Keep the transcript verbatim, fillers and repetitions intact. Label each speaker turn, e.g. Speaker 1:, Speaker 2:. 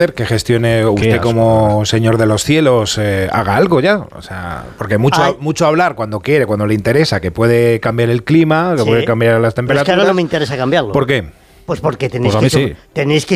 Speaker 1: que gestione usted
Speaker 2: asco,
Speaker 1: como señor de los cielos, eh, haga algo ya. O sea, porque mucho,
Speaker 3: Ay.
Speaker 1: mucho hablar cuando quiere, cuando le interesa, que puede cambiar el clima, que
Speaker 3: Sí.
Speaker 1: puede cambiar las
Speaker 3: Pero es que
Speaker 1: temperaturas.
Speaker 3: ahora no me interesa cambiarlo.
Speaker 1: ¿Por qué?
Speaker 3: Pues porque tenéis,
Speaker 2: Pues a
Speaker 3: que,
Speaker 2: mí
Speaker 3: su-
Speaker 2: sí.
Speaker 3: tenéis que